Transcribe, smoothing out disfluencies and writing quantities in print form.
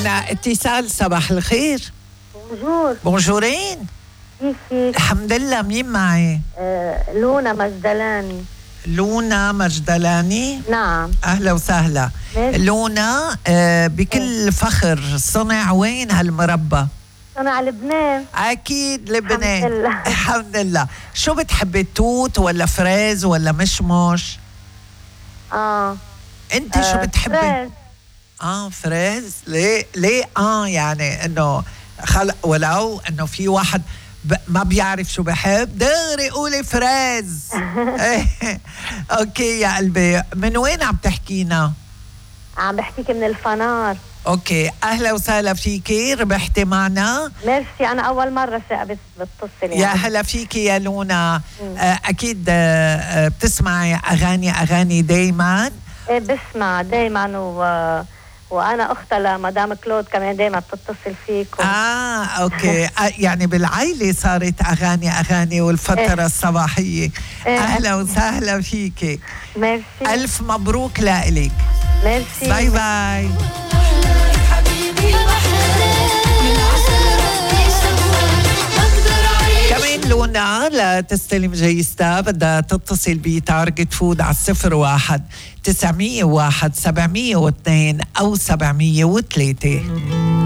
معنا اتصال. صباح الخير. بونجور. بونجورين. كيفك؟ الحمد لله. مين معي؟ لونا مجدلاني. لونا مجدلاني. نعم. أهلا وسهلا. لونا بكل فخر صنع وين هالمربى؟ صنع لبنان. أكيد لبنان. الحمد لله. الحمد لله. شو بتحبي، توت ولا فريز ولا مشمش؟ أنت شو بتحبي؟ فريز. فريز. ليه يعني إنه ولو إنه في واحد ما بيعرف شو بحب دغري قولي فريز. اوكي يا قلبي، من وين عم تحكينا؟ عم بحكيك من الفنار. اوكي، اهلا وسهلا فيكي، ربحتي معنا. ميرسي، انا اول مره بتصل يعني. يا هلا فيكي يا لونا. اكيد بتسمعي اغاني دايما؟ ايه بسمع دايما وانا اختها لمدام كلود كمان دايما بتتصل فيكم. اوكي. يعني بالعائله صارت اغاني والفتره الصباحيه. اهلا وسهلا فيكي. ميرسي. الف مبروك لإلك. ميرسي. باي باي. كمان لونا لتستلم جايزتها بدها تتصل بتارجت فود على 01 901 702 أو 703.